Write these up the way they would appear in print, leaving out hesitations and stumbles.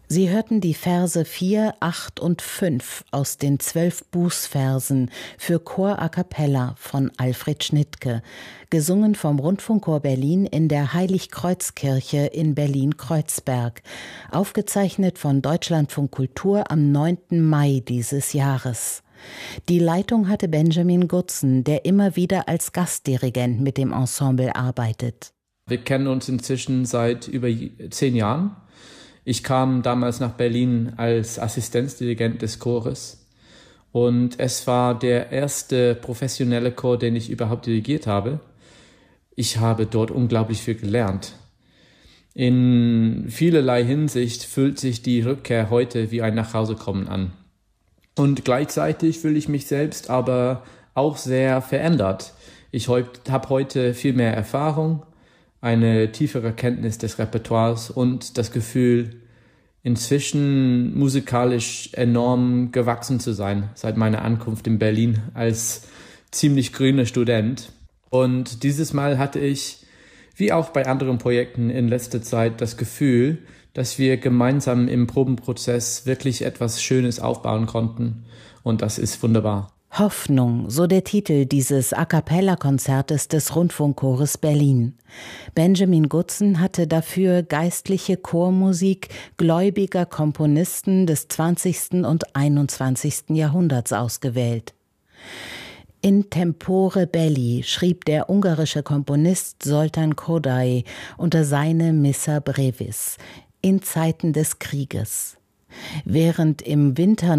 Sie hörten die Verse 4, 8 und 5 aus den 12 Bußversen für Chor a cappella von Alfred Schnittke, gesungen vom Rundfunkchor Berlin in der Heiligkreuzkirche in Berlin-Kreuzberg, aufgezeichnet von Deutschlandfunk Kultur am 9. Mai dieses Jahres. Die Leitung hatte Benjamin Gutzen, der immer wieder als Gastdirigent mit dem Ensemble arbeitet. Wir kennen uns inzwischen seit über 10 Jahren. Ich kam damals nach Berlin als Assistenzdirigent des Chores und es war der erste professionelle Chor, den ich überhaupt dirigiert habe. Ich habe dort unglaublich viel gelernt. In vielerlei Hinsicht fühlt sich die Rückkehr heute wie ein Nachhausekommen an. Und gleichzeitig fühle ich mich selbst aber auch sehr verändert. Ich habe heute viel mehr Erfahrung, eine tiefere Kenntnis des Repertoires und das Gefühl, inzwischen musikalisch enorm gewachsen zu sein seit meiner Ankunft in Berlin als ziemlich grüner Student. Und dieses Mal hatte ich, wie auch bei anderen Projekten in letzter Zeit, das Gefühl, dass wir gemeinsam im Probenprozess wirklich etwas Schönes aufbauen konnten. Und das ist wunderbar. Hoffnung, so der Titel dieses A-cappella-Konzertes des Rundfunkchores Berlin. Benjamin Gutzen hatte dafür geistliche Chormusik gläubiger Komponisten des 20. und 21. Jahrhunderts ausgewählt. In tempore belli schrieb der ungarische Komponist Zoltán Kodály unter seine Missa brevis in Zeiten des Krieges. Während im Winter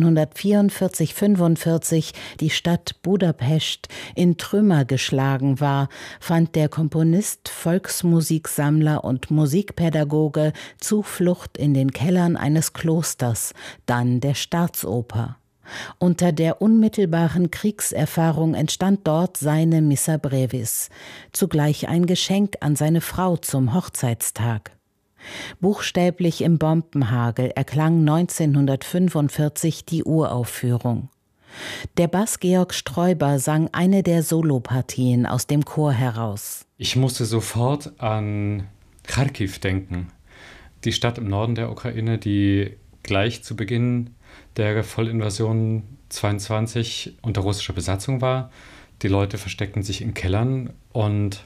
1944/45 die Stadt Budapest in Trümmer geschlagen war, fand der Komponist, Volksmusiksammler und Musikpädagoge Zuflucht in den Kellern eines Klosters, dann der Staatsoper. Unter der unmittelbaren Kriegserfahrung entstand dort seine Missa brevis, zugleich ein Geschenk an seine Frau zum Hochzeitstag. Buchstäblich im Bombenhagel erklang 1945 die Uraufführung. Der Bass Georg Sträuber sang eine der Solopartien aus dem Chor heraus. Ich musste sofort an Charkiw denken, die Stadt im Norden der Ukraine, die gleich zu Beginn der Vollinvasion 22 unter russischer Besatzung war. Die Leute versteckten sich in Kellern und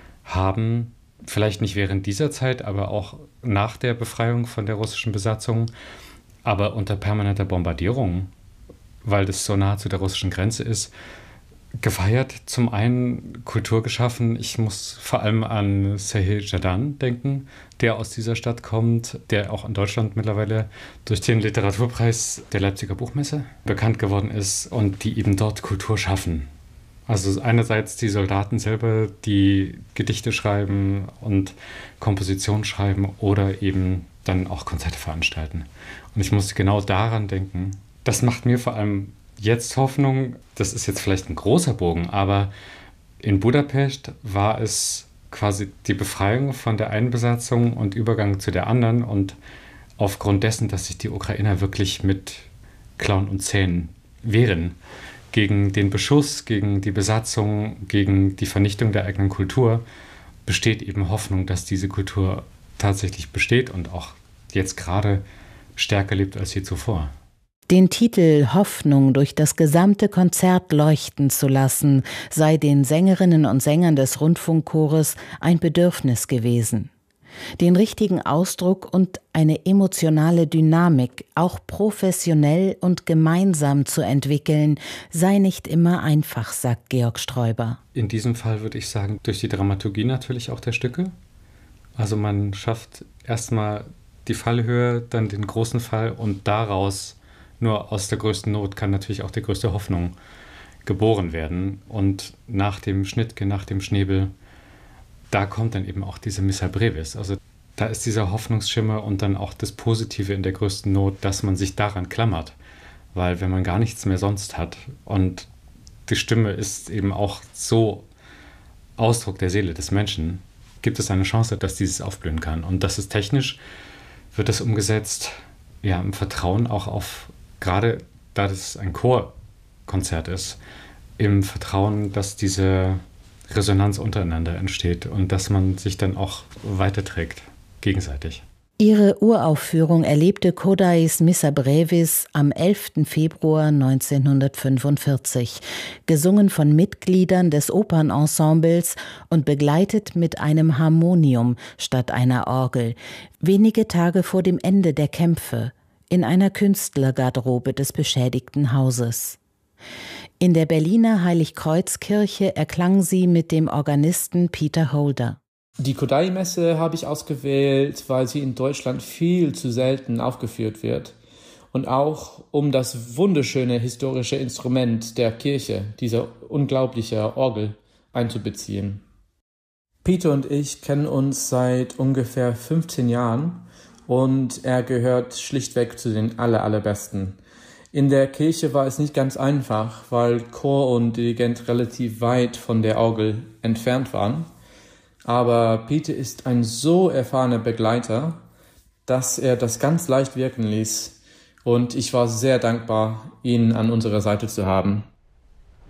haben vielleicht nicht während dieser Zeit, aber auch nach der Befreiung von der russischen Besatzung, aber unter permanenter Bombardierung, weil das so nah zu der russischen Grenze ist, gefeiert. Zum einen Kultur geschaffen. Ich muss vor allem an Serhij Zhadan denken, der aus dieser Stadt kommt, der auch in Deutschland mittlerweile durch den Literaturpreis der Leipziger Buchmesse bekannt geworden ist und die eben dort Kultur schaffen. Also einerseits die Soldaten selber, die Gedichte schreiben und Kompositionen schreiben oder eben dann auch Konzerte veranstalten. Und ich musste genau daran denken. Das macht mir vor allem jetzt Hoffnung. Das ist jetzt vielleicht ein großer Bogen, aber in Budapest war es quasi die Befreiung von der einen Besatzung und Übergang zu der anderen. Und aufgrund dessen, dass sich die Ukrainer wirklich mit Klauen und Zähnen wehren, gegen den Beschuss, gegen die Besatzung, gegen die Vernichtung der eigenen Kultur, besteht eben Hoffnung, dass diese Kultur tatsächlich besteht und auch jetzt gerade stärker lebt als je zuvor. Den Titel Hoffnung durch das gesamte Konzert leuchten zu lassen, sei den Sängerinnen und Sängern des Rundfunkchores ein Bedürfnis gewesen. Den richtigen Ausdruck und eine emotionale Dynamik auch professionell und gemeinsam zu entwickeln, sei nicht immer einfach, sagt Georg Sträuber. In diesem Fall würde ich sagen, durch die Dramaturgie natürlich auch der Stücke. Also man schafft erstmal die Fallhöhe, dann den großen Fall und daraus, nur aus der größten Not, kann natürlich auch die größte Hoffnung geboren werden. Und nach dem Schnittke, nach dem Schnebel, da kommt dann eben auch diese Missa brevis. Also da ist dieser Hoffnungsschimmer und dann auch das Positive in der größten Not, dass man sich daran klammert. Weil wenn man gar nichts mehr sonst hat und die Stimme ist eben auch so Ausdruck der Seele des Menschen, gibt es eine Chance, dass dieses aufblühen kann. Und das ist technisch, wird das umgesetzt, ja, im Vertrauen auch auf, gerade da das ein Chorkonzert ist, im Vertrauen, dass diese Resonanz untereinander entsteht und dass man sich dann auch weiterträgt, gegenseitig. Ihre Uraufführung erlebte Kodály's Missa Brevis am 11. Februar 1945, gesungen von Mitgliedern des Opernensembles und begleitet mit einem Harmonium statt einer Orgel, wenige Tage vor dem Ende der Kämpfe, in einer Künstlergarderobe des beschädigten Hauses. In der Berliner Heiligkreuzkirche erklang sie mit dem Organisten Peter Holder. Die Kodály-Messe habe ich ausgewählt, weil sie in Deutschland viel zu selten aufgeführt wird. Und auch um das wunderschöne historische Instrument der Kirche, diese unglaubliche Orgel, einzubeziehen. Peter und ich kennen uns seit ungefähr 15 Jahren und er gehört schlichtweg zu den allerbesten. In der Kirche war es nicht ganz einfach, weil Chor und Dirigent relativ weit von der Orgel entfernt waren. Aber Peter ist ein so erfahrener Begleiter, dass er das ganz leicht wirken ließ. Und ich war sehr dankbar, ihn an unserer Seite zu haben.